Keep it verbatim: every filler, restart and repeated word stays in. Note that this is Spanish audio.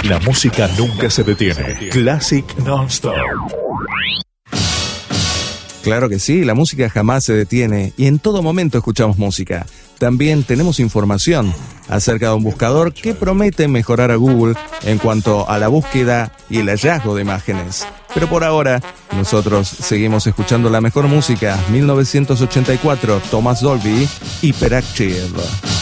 La música nunca se detiene. Classic Non-Stop. Claro que sí, la música jamás se detiene y en todo momento escuchamos música. También tenemos información acerca de un buscador que promete mejorar a Google en cuanto a la búsqueda y el hallazgo de imágenes. Pero por ahora, nosotros seguimos escuchando la mejor música. mil novecientos ochenta y cuatro, Thomas Dolby, Hyperactive.